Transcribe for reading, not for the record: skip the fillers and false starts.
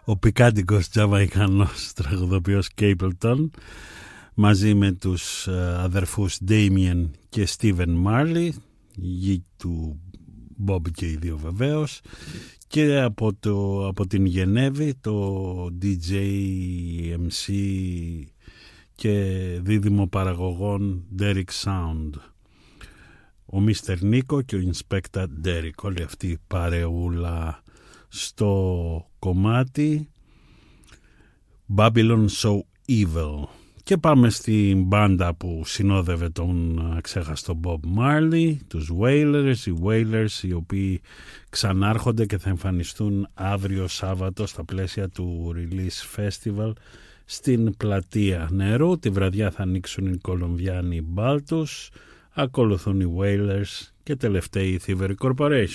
ο πικάντικος τζαμαϊκανός τραγουδοποιός Capleton, μαζί με τους αδερφούς Damien και Steven Marley, γη του Bob και οι δύο βεβαίως, και από την Γενέβη το DJ, MC και δίδυμο παραγωγών Derek Sound, ο Mr. Nico και ο Inspector Derek, όλη αυτή η παρεούλα στο κομμάτι Babylon So Evil. Και πάμε στην μπάντα που συνόδευε τον ξέχαστο Bob Marley, τους Wailers, οι Wailers, οι οποίοι ξανάρχονται και θα εμφανιστούν αύριο Σάββατο στα πλαίσια του Release Festival στην Πλατεία Νερού. Τη βραδιά θα ανοίξουν οι Κολομβιάνοι Baltus, ακολουθούν οι Wailers και τελευταίοι οι Thievery Corporation.